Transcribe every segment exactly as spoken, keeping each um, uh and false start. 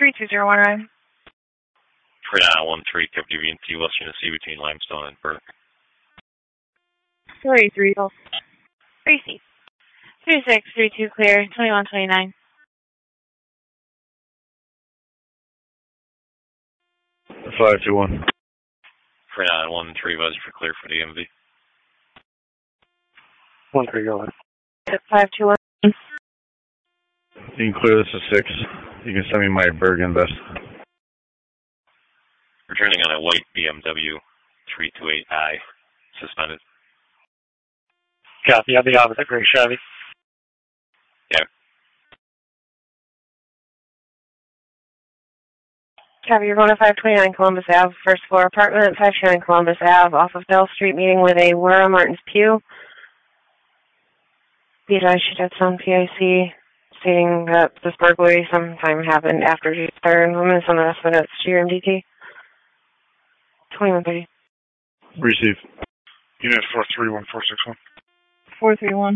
three two zero one Ryan. Freightliner one three, Deputy V and T, Western Sea between Limestone and Burke. Three three Golf. Tracy. Three six three two clear. Twenty one twenty nine. Five two one. Freightliner one three, Buzzer for clear for the M V. One three, go ahead. Five two one. You can clear this at six. You can send me my Bergen vest. Returning on a white B M W three two eight I, suspended. Copy, I'll be out with a gray Chevy. Yeah. Copy, you're going to five twenty-nine Columbus Avenue, first floor apartment, five twenty-nine Columbus Avenue, off of Bell Street, meeting with a Wera Martins Pugh. Be advised she did some P I C, stating that this burglary sometime happened after she started women, some of the rest of it's G R M D T. twenty-one thirty. Receive. Unit four three one four six one. four three one.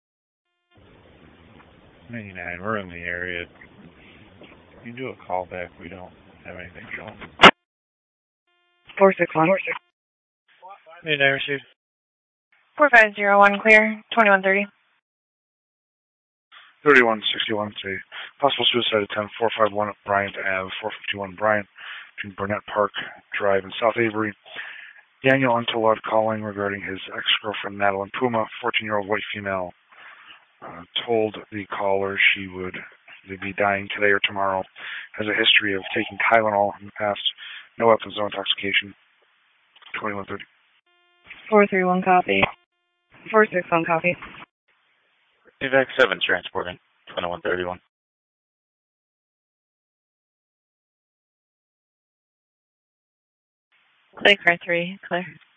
ninety-nine, we're in the area. You do a call back, we don't have anything showing. four six one. ninety-nine, received. four five zero one clear. twenty-one thirty. thirty-one sixty-one, say, possible suicide attempt, four five one Bryant Avenue, four fifty-one Bryant, between Burnett Park Drive and South Avery. Daniel Untelud calling regarding his ex-girlfriend, Madeline Puma, fourteen-year-old white female, uh, told the caller she would be dying today or tomorrow, has a history of taking Tylenol in the past, no weapons, no intoxication. twenty-one thirty. four three one copy. four six one copy. Evac seven transporting, twenty-one thirty-one. Clear car three, clear.